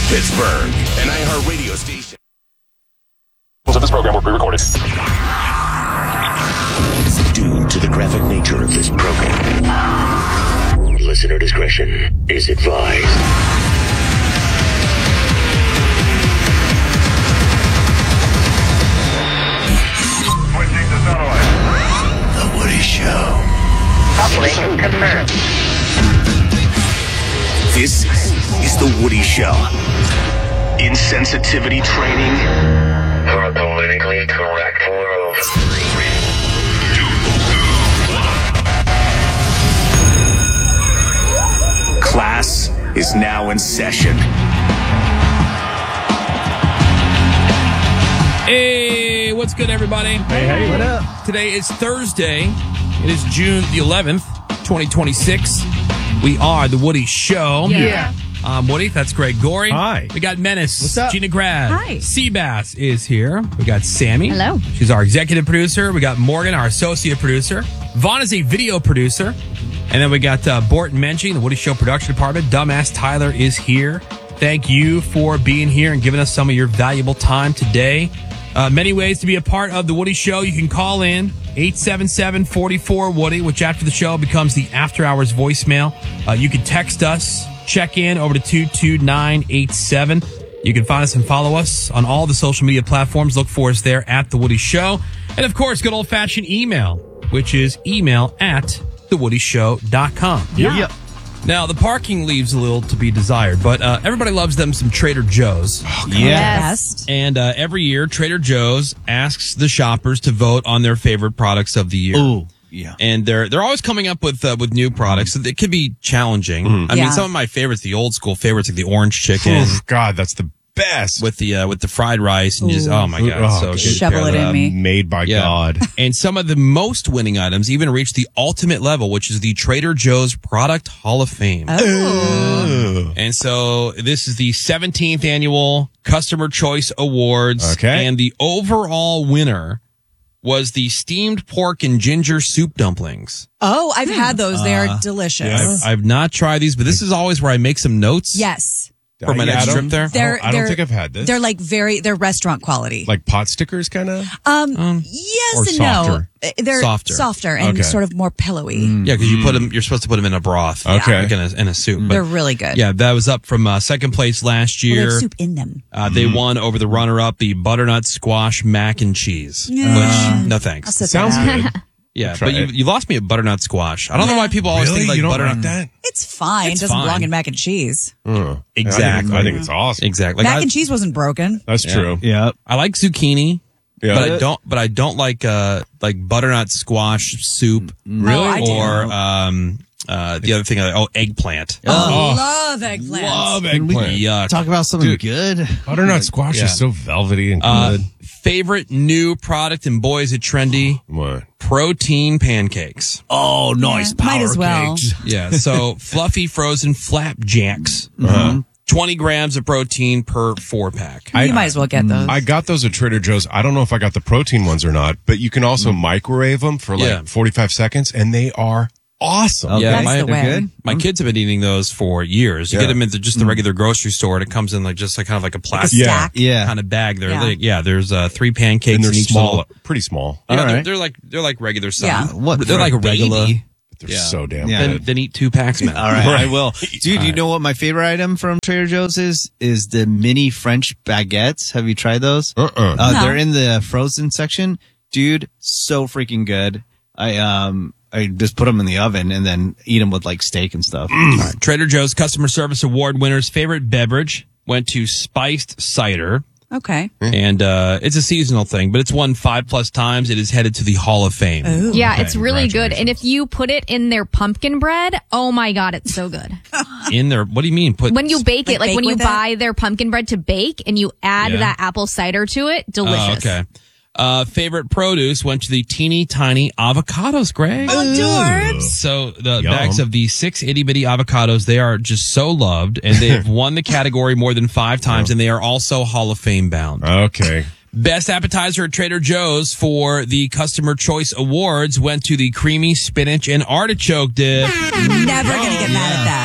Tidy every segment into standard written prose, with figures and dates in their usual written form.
Pittsburgh, an iHeartRadio station. Of this program will be recorded. Due to the graphic nature of this program, listener discretion is advised. Switching to satellite. The Woody Show. Operation confirmed. This is The Woody Show. Insensitivity training. For a politically correct world. Class is now in session. Hey, what's good, everybody? Hey, what up? Today is Thursday. It is June the 11th, 2026. We are The Woody Show. Yeah. I'm Woody. That's Greg Gorey. Hi. We got Menace. What's up? Gina Grad. Hi. Seabass is here. We got Sammy. Hello. She's our executive producer. We got Morgan, our associate producer. Vaughn is a video producer. And then we got Borton Menchie, the Woody Show production department. Dumbass Tyler is here. Thank you for being here and giving us some of your valuable time today. Many ways to be a part of the Woody Show. You can call in 877-44-WOODY, which after the show becomes the after hours voicemail. You can text us, check in over to 22987. You can find us and follow us on all the social media platforms. Look for us there at The Woody Show. And of course, good old fashioned email, which is email@thewoodyshow.com. Yep. Now, the parking leaves a little to be desired, but everybody loves them some Trader Joe's. Yes. And every year, Trader Joe's asks the shoppers to vote on their favorite products of the year. Ooh, yeah. And they're always coming up with new products. So it can be challenging. I mean, some of my favorites, the old school favorites, like the orange chicken Oof, God, that's the best. with the fried rice and just oh my god, Oh, so good. Shovel Pair it that in up. me. Made by Yeah. God. And some of the most winning items even reach the ultimate level, which is the Trader Joe's Product Hall of Fame. And so this is the 17th annual Customer Choice Awards. Okay. And the overall winner was the steamed pork and ginger soup dumplings. Oh, I've had those. They're delicious. I've not tried these, but this is always where I make some notes Yes. for my Yeah, next I trip don't- there. I don't think I've had this. They're like they're restaurant quality. Like pot stickers, kind of? Yes or and softer? no. They're Softer. and Okay. sort of more pillowy. Yeah, because you're supposed to put them in a broth. Okay. Like in a soup. But They're really good. yeah, that was up from second place last Well, they year. have soup in them. They won over the runner-up, the butternut squash mac and cheese. Which, no thanks. Sit Sounds there. good. Yeah, try but it. you lost me at butternut squash. I don't know why people always Really? think like You don't butternut. like that? It's fine. It's it doesn't fine. belong in mac and cheese. Exactly. I think it's awesome. Exactly. Mac Like, and cheese wasn't broken. That's true. Yeah. I like zucchini, Yeah. but I don't like butternut squash soup. Really? Oh, I do. Or the other thing, eggplant. Love eggplants. Love eggplant. Yuck. Talk about something good. Butternut squash Yeah. is so velvety and good. Favorite new product, and boy, is it trendy. What? Protein pancakes. Oh, nice. Yeah, might as well. Yeah, so fluffy frozen flapjacks. 20 grams of protein per 4-pack. You might as well get those. I got those at Trader Joe's. I don't know if I got the protein ones or not, but you can also microwave them for like Yeah. 45 seconds, and they are awesome. Yeah, That's the way. my kids have been eating those for years. You Yeah. get them at just the regular grocery store, and it comes in like just like kind of like a A plastic stack. Yeah. kind of bag. They're Yeah. there's 3 pancakes And they're in each small, little- pretty small. Yeah, All right. they're like regular size. Yeah. What? They're for like a baby? regular. But they're Yeah. so damn Yeah. good. Then eat 2 packs, man. All right, I will. Dude, you know what my favorite item from Trader Joe's is? Is the mini French baguettes. Have you tried those? No. They're in the frozen section. Dude, so freaking good. I just put them in the oven and then eat them with like steak and stuff. All right. Trader Joe's Customer Service Award winner's favorite beverage went to spiced cider. Okay. And it's a seasonal thing, but it's won 5+ times. It is headed to the Hall of Fame. Yeah, it's really good. And if you put it in their pumpkin bread, oh my God, it's so good. In there, what do you mean? When you bake it, like bake when you with it? buy their pumpkin bread to bake and you add Yeah. that apple cider to it, delicious. Okay. Favorite produce went to the teeny tiny avocados, Greg. Adorbs. So the Yum. bags of the 6 itty bitty avocados, they are just so loved, and they have won the category more than 5 times, and they are also Hall of Fame bound. Okay. Best appetizer at Trader Joe's for the Customer Choice Awards went to the creamy spinach and artichoke dip. Never gonna get mad at that.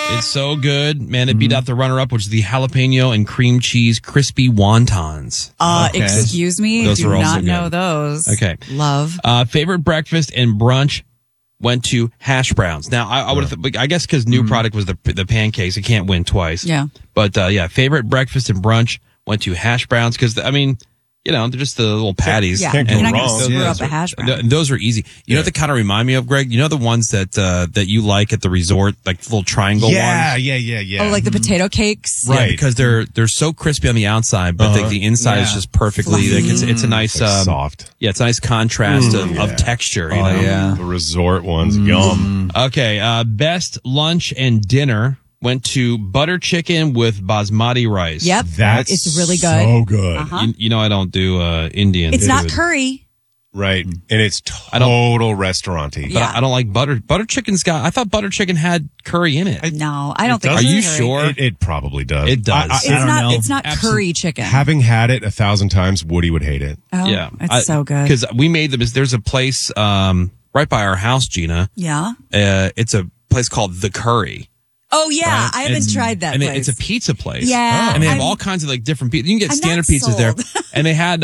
It's so good. Man, it beat out the runner-up, which is the jalapeno and cream cheese crispy wontons. Okay. Excuse me. Those Do are also not good. know those. Okay. Love. Favorite breakfast and brunch went to hash browns. Now, I would have, I guess because new product was the pancakes, it can't win twice. Yeah. But favorite breakfast and brunch went to hash browns because, I mean, you know, they're just the little patties. Yeah. Can't go You're not wrong. going to screw Yeah. up a hash brown. Those are easy. You know what they kind of remind me of, Greg? You know the ones that you like at the resort, like the little triangle Yeah, ones? yeah. Oh, like the potato cakes? Yeah, Right. because they're so crispy on the outside, but the inside is Yeah. just perfectly. Like it's a nice Like soft. Yeah, it's a nice contrast of texture. You know? yeah. The resort ones, yum. Okay, best lunch and dinner went to butter chicken with basmati rice. Yep. That's It's really good. So good. Uh-huh. You know I don't do Indian. It's not food. curry. Right. And it's total restaurant-y. But Yeah. I don't like butter. Butter chicken's got. I thought butter chicken had curry in it. No, I don't think Are it's you curry. sure? It probably does. It does. It's don't not. know. It's not curry chicken. Having had it 1,000 times, Woody would hate it. Oh, Yeah, it's so good. Because we made them. There's a place right by our house, Gina. Yeah. It's a place called The Curry. Oh yeah, Right? I haven't tried that And place. it's a pizza place. Yeah, and they have I'm- all kinds of like different pizzas. You can get I'm standard not pizzas there, sold. and they had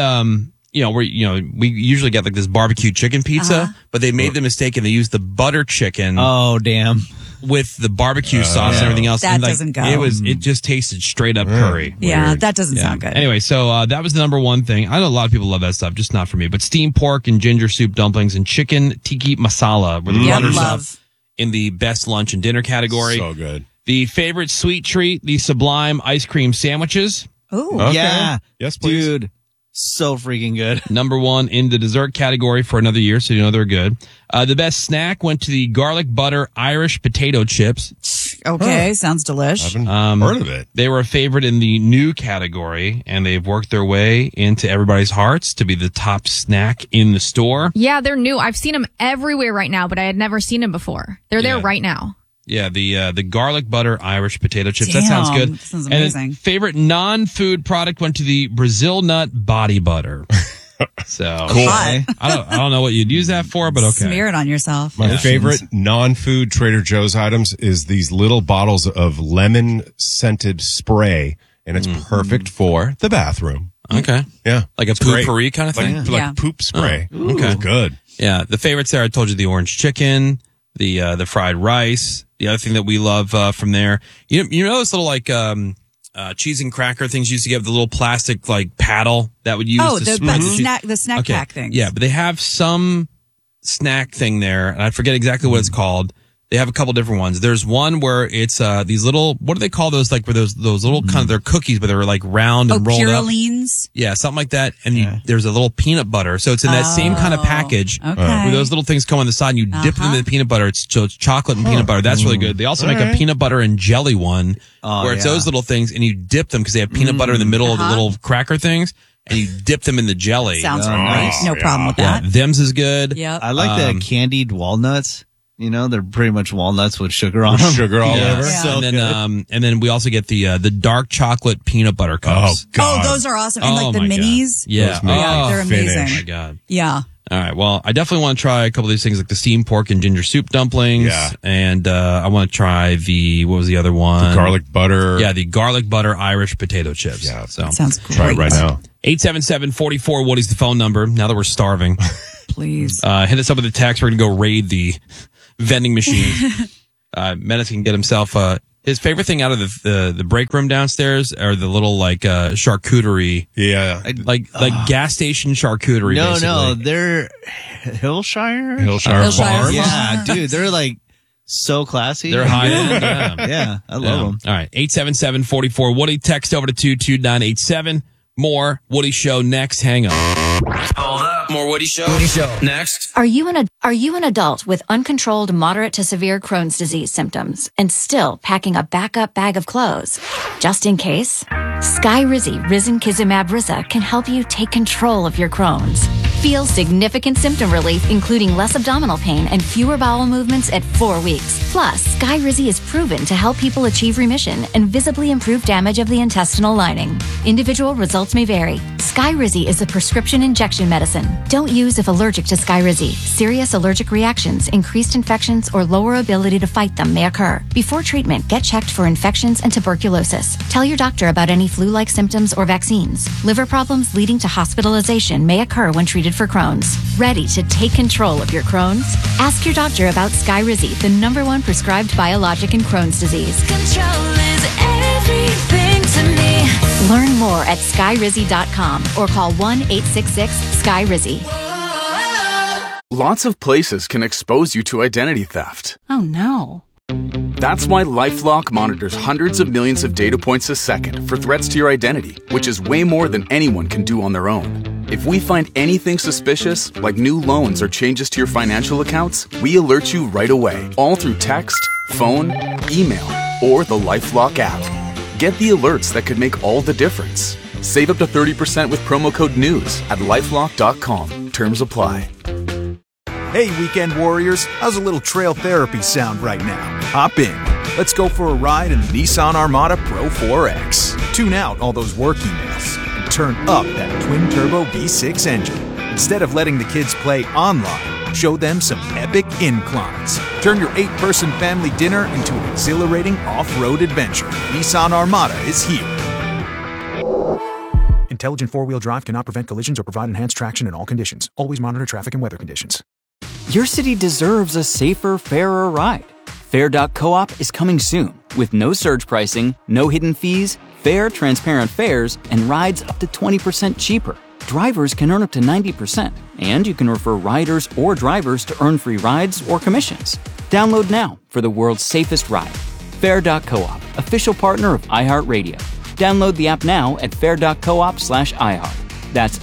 we usually get like this barbecue chicken pizza, but they made the mistake and they used the butter chicken Oh, damn. with the barbecue sauce and everything else. That and, like, doesn't go. It just tasted straight up curry. yeah, Weird. that doesn't Yeah. sound good. Anyway, so that was the number one thing. I know a lot of people love that stuff, just not for me. But steamed pork and ginger soup dumplings and chicken tikka masala were the Yeah, runners up love. in the best lunch and dinner category. So good. The favorite sweet treat, the Sublime ice cream sandwiches. Ooh. Okay. Yeah. Yes, please. Dude, so freaking good. Number one in the dessert category for another year, so you know they're good. The best snack went to the garlic butter Irish potato chips. Okay, sounds delish. I haven't heard of it. They were a favorite in the new category, and they've worked their way into everybody's hearts to be the top snack in the store. Yeah, they're new. I've seen them everywhere right now, but I had never seen them before. They're there Yeah. right now. Yeah, the garlic butter Irish potato chips. That sounds Damn, good. that sounds And then amazing. favorite non-food product went to the Brazil nut body butter. So Cool. Hot. I don't know what you'd use that for, but okay. Smear it on yourself. My favorite non-food Trader Joe's items is these little bottles of lemon-scented spray, and it's perfect for the bathroom. Okay. Yeah. Like a It's great. poopery kind of thing? Like Yeah. poop spray. okay. It's good. Yeah, the favorites there. I told you the orange chicken, the fried rice. The other thing that we love from there, you know those little like cheese and cracker things you used to get, the little plastic like paddle that would use Oh, to the spread the cheese. snack Okay. pack things. Yeah, but they have some snack thing there, and I forget exactly what it's called. They have a couple different ones. There's one where it's these little, what do they call those? Like where those little kind of, they're cookies, but they're like round Oh, and rolled up. Purelines. Yeah, something like that. And there's a little peanut butter. So it's in that same kind of package. Okay. Where those little things come on the side and you dip them in the peanut butter. So it's chocolate and peanut butter. That's really good. They also make a peanut butter and jelly one where it's yeah. those little things and you dip them because they have peanut butter in the middle of the little cracker things and you dip them in the jelly. Sounds great. nice. No problem with Yeah, that. them's is good. Yep. I like the candied walnuts. You know, they're pretty much walnuts with sugar on them. Sugar all Yeah. over. Yeah. So and then we also get the dark chocolate peanut butter Oh, cups. God. Oh, those are awesome. And Oh, like the my God. minis. Yeah. Those minis. Yeah, they're Finish. amazing. Oh my God. Yeah. All right. Well, I definitely want to try a couple of these things like the steamed pork and ginger soup dumplings. Yeah. And I want to try what was the other one? Garlic butter. Yeah, the garlic butter Irish potato chips. Yeah. So Sounds great. Try it right now. 877-44 Woody's the phone number. Now that we're starving, Please. hit us up with a text. We're going to go raid the vending machine. Menace can get himself his favorite thing out of the break room downstairs are the little like charcuterie, Yeah. like gas station charcuterie. No, basically. no, they're Hillshire. Hillshire Farms. Yeah, dude, they're like so classy. They're high end. Yeah. Yeah, I love them. All right. 877-44 Woody. Text over to 22987. More Woody Show next. Hang on. Hold up. More Woody Show. Woody Show. Next. Are you an adult with uncontrolled moderate to severe Crohn's disease symptoms and still packing a backup bag of clothes? Just in case, Skyrizi Risankizumab Riza can help you take control of your Crohn's. Feel significant symptom relief, including less abdominal pain and fewer bowel movements at 4 weeks. Plus, Skyrizi is proven to help people achieve remission and visibly improve damage of the intestinal lining. Individual results may vary. Skyrizi is a prescription injection medicine. Don't use if allergic to Skyrizi. Serious allergic reactions, increased infections, or lower ability to fight them may occur. Before treatment, get checked for infections and tuberculosis. Tell your doctor about any flu-like symptoms or vaccines. Liver problems leading to hospitalization may occur when treated for Crohn's. Ready to take control of your Crohn's? Ask your doctor about Skyrizi, the #1 prescribed biologic in Crohn's disease. Control is everything to me. Learn more at skyrizi.com or call 1-866-SKYRIZI. Lots of places can expose you to identity theft. Oh no. That's why LifeLock monitors hundreds of millions of data points a second for threats to your identity, which is way more than anyone can do on their own. If we find anything suspicious, like new loans or changes to your financial accounts, we alert you right away, all through text, phone, email, or the LifeLock app. Get the alerts that could make all the difference. Save up to 30% with promo code NEWS at lifelock.com. Terms apply. Hey, weekend warriors, how's a little trail therapy sound right now? Hop in. Let's go for a ride in the Nissan Armada Pro 4X. Tune out all those work emails and turn up that twin-turbo V6 engine. Instead of letting the kids play online, show them some epic inclines. Turn your 8-person family dinner into an exhilarating off-road adventure. Nissan Armada is here. Intelligent four-wheel drive cannot prevent collisions or provide enhanced traction in all conditions. Always monitor traffic and weather conditions. Your city deserves a safer, fairer ride. Fair.coop is coming soon with no surge pricing, no hidden fees, fair, transparent fares, and rides up to 20% cheaper. Drivers can earn up to 90%, and you can refer riders or drivers to earn free rides or commissions. Download now for the world's safest ride. Fair.coop, official partner of iHeartRadio. Download the app now at fair.coop/iHeart. That's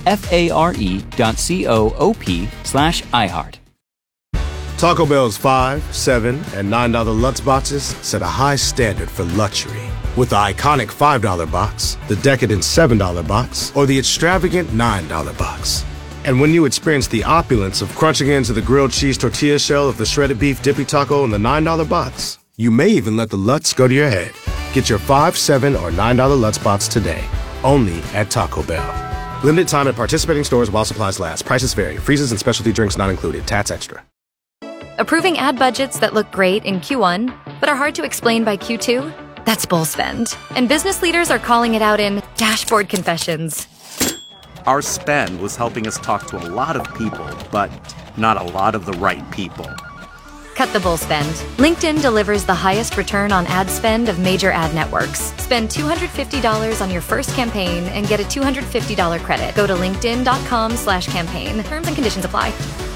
FARE.coop/iHeart. Taco Bell's $5, $7, and $9 Lutz boxes set a high standard for luxury. With the iconic $5 box, the decadent $7 box, or the extravagant $9 box. And when you experience the opulence of crunching into the grilled cheese tortilla shell of the shredded beef dippy taco in the $9 box, you may even let the Lutz go to your head. Get your $5, $7, or $9 Lutz box today, only at Taco Bell. Limited time at participating stores while supplies last. Prices vary. Freezes and specialty drinks not included. Tats extra. Approving ad budgets that look great in Q1, but are hard to explain by Q2? That's bull spend. And business leaders are calling it out in dashboard confessions. Our spend was helping us talk to a lot of people, but not a lot of the right people. Cut the bull spend. LinkedIn delivers the highest return on ad spend of major ad networks. Spend $250 on your first campaign and get a $250 credit. Go to linkedin.com/campaign. Terms and conditions apply.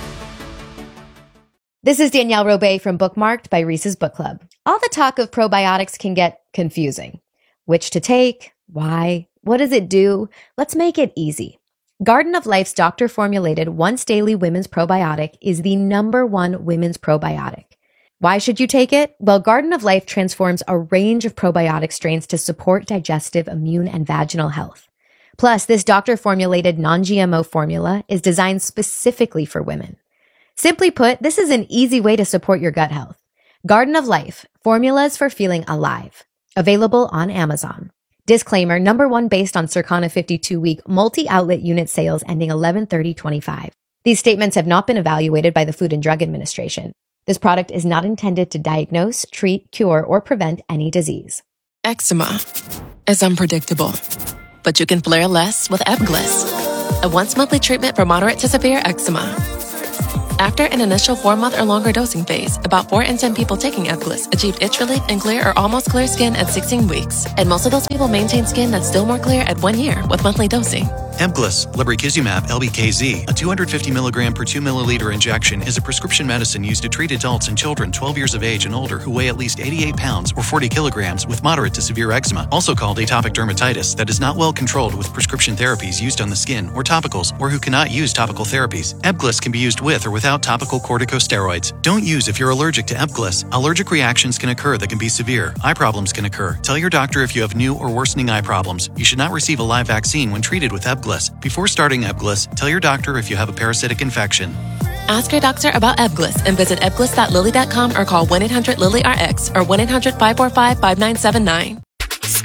This is Danielle Robay from Bookmarked by Reese's Book Club. All the talk of probiotics can get confusing. Which to take? Why? What does it do? Let's make it easy. Garden of Life's doctor-formulated once-daily women's probiotic is the #1 women's probiotic. Why should you take it? Well, Garden of Life transforms a range of probiotic strains to support digestive, immune, and vaginal health. Plus, this doctor-formulated non-GMO formula is designed specifically for women. Simply put, this is an easy way to support your gut health. Garden of Life, formulas for feeling alive. Available on Amazon. Disclaimer, #1 based on Circana 52-week multi-outlet unit sales ending 11/30/25. These statements have not been evaluated by the Food and Drug Administration. This product is not intended to diagnose, treat, cure, or prevent any disease. Eczema is unpredictable, but you can flare less with Ebglyss, a once-monthly treatment for moderate to severe eczema. After an initial 4-month or longer dosing phase, about 4 in 10 people taking Ebglyss achieved itch relief and clear or almost clear skin at 16 weeks. And most of those people maintain skin that's still more clear at 1 year with monthly dosing. Ebglyss, lebrikizumab LBKZ, a 250 milligram per 2 milliliter injection, is a prescription medicine used to treat adults and children 12 years of age and older who weigh at least 88 pounds or 40 kilograms with moderate to severe eczema, also called atopic dermatitis, that is not well controlled with prescription therapies used on the skin or topicals, or who cannot use topical therapies. Ebglyss can be used with or without topical corticosteroids. Don't use if you're allergic to Ebglyss. Allergic reactions can occur that can be severe. Eye problems can occur. Tell your doctor if you have new or worsening eye problems. You should not receive a live vaccine when treated with Ebglyss. Before starting Ebglyss, tell your doctor if you have a parasitic infection. Ask your doctor about Ebglyss and visit ebglyss.lilly.com or call 1-800-LILY-RX or 1-800-545-5979.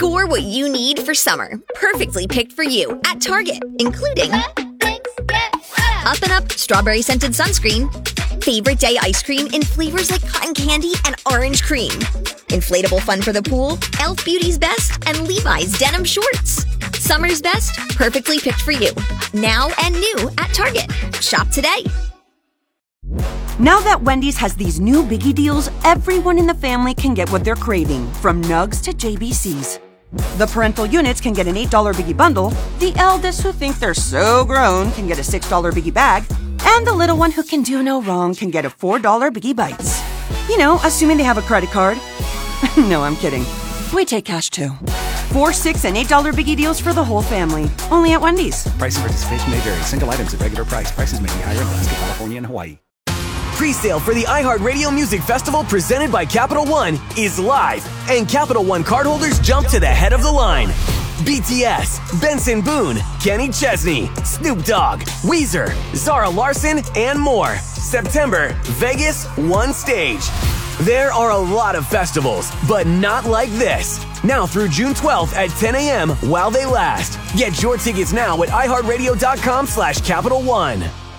Score what you need for summer, perfectly picked for you at Target, including Up and Up Strawberry Scented Sunscreen, Favorite Day Ice Cream in flavors like cotton candy and orange cream, Inflatable Fun for the Pool, Elf Beauty's Best, and Levi's Denim Shorts. Summer's best, perfectly picked for you. Now and new at Target. Shop today. Now that Wendy's has these new biggie deals, everyone in the family can get what they're craving, from nugs to JBCs. The parental units can get an $8 biggie bundle, the eldest who think they're so grown can get a $6 biggie bag, and the little one who can do no wrong can get a $4 biggie bites. You know, assuming they have a credit card. No, I'm kidding. We take cash too. $4, $6, and $8 biggie deals for the whole family. Only at Wendy's. Price and participation may vary. Single items at regular price. Prices may be higher in Alaska, California, and Hawaii. Pre-sale for the iHeartRadio Music Festival presented by Capital One is live, and Capital One cardholders jump to the head of the line. BTS, Benson Boone, Kenny Chesney, Snoop Dogg, Weezer, Zara Larsson, and more. September, Vegas, one stage. There are a lot of festivals, but not like this. Now through June 12th at 10 a.m. while they last. Get your tickets now at iHeartRadio.com/Capital One.